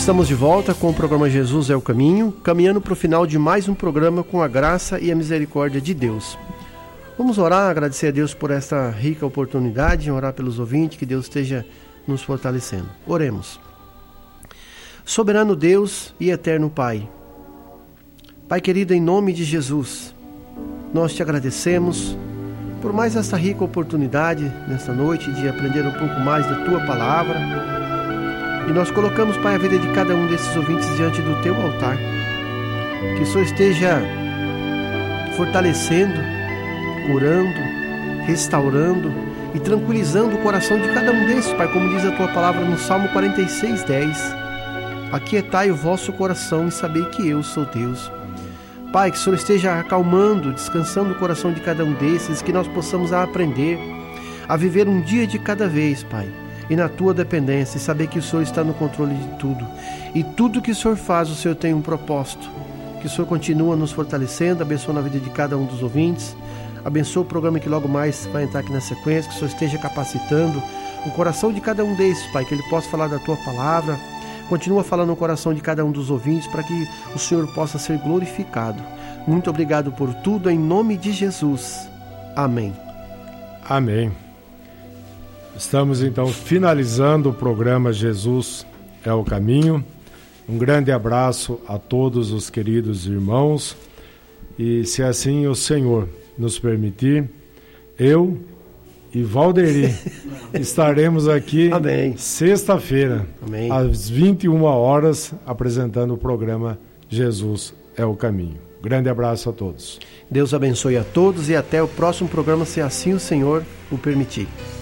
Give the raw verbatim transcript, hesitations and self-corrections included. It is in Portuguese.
Estamos de volta com o programa Jesus é o Caminho, caminhando para o final de mais um programa com a graça e a misericórdia de Deus. Vamos orar, agradecer a Deus por esta rica oportunidade, orar pelos ouvintes, que Deus esteja nos fortalecendo. Oremos. Soberano Deus e eterno Pai, Pai querido, em nome de Jesus, nós te agradecemos por mais esta rica oportunidade nesta noite de aprender um pouco mais da Tua Palavra. E nós colocamos, Pai, a vida de cada um desses ouvintes diante do Teu altar. Que o Senhor esteja fortalecendo, curando, restaurando e tranquilizando o coração de cada um desses, Pai, como diz a Tua Palavra no Salmo quarenta e seis, dez. Aquietai o vosso coração e sabei que eu sou Deus. Pai, que o Senhor esteja acalmando, descansando o coração de cada um desses, que nós possamos aprender a viver um dia de cada vez, Pai, e na Tua dependência, e saber que o Senhor está no controle de tudo. E tudo que o Senhor faz, o Senhor tem um propósito. Que o Senhor continua nos fortalecendo, abençoa a vida de cada um dos ouvintes, abençoa o programa que logo mais vai entrar aqui na sequência, que o Senhor esteja capacitando o coração de cada um desses, Pai, que ele possa falar da Tua Palavra. Continua falando no coração de cada um dos ouvintes para que o Senhor possa ser glorificado. Muito obrigado por tudo, em nome de Jesus. Amém. Amém. Estamos então finalizando o programa Jesus é o Caminho. Um grande abraço a todos os queridos irmãos. E se assim o Senhor nos permitir, eu e Valderi estaremos aqui Amém. Sexta-feira, Amém. às vinte e uma horas, apresentando o programa Jesus é o Caminho. Grande abraço a todos. Deus abençoe a todos e até o próximo programa, se assim o Senhor o permitir.